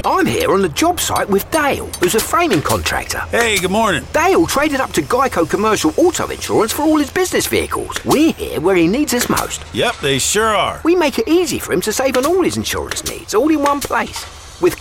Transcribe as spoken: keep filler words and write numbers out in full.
I'm here on the job site with Dale, who's a framing contractor. Hey, good morning. Dale traded up to Geico Commercial Auto Insurance for all his business vehicles. We're here where he needs us most. Yep, they sure are. We make it easy for him to save on all his insurance needs, all in one place.